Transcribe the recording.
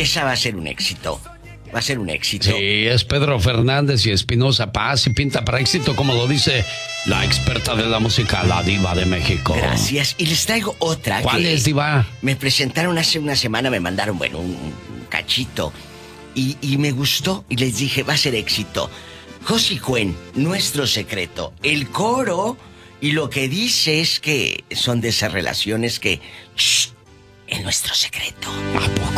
esa va a ser un éxito. Va a ser un éxito. Sí, es Pedro Fernández y Espinosa Paz y pinta para éxito, como lo dice la experta de la música, la diva de México. Gracias. Y les traigo otra. ¿Cuál es, diva? Me presentaron hace una semana, me mandaron, bueno, un cachito. Y me gustó y les dije, va a ser éxito. Josie Cuen, Nuestro Secreto. El coro y lo que dice es que son de esas relaciones que... ¡Shh! En nuestro secreto. ¿A poco?